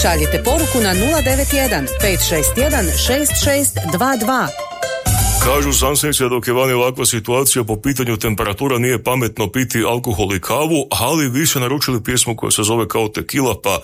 Šaljite poruku na 091 561 6622. Kažu znanstvenici da dok je vani ovakva situacija po pitanju temperatura nije pametno piti alkohol i kavu, ali vi ste naručili pjesmu koja se zove kao Tequila, pa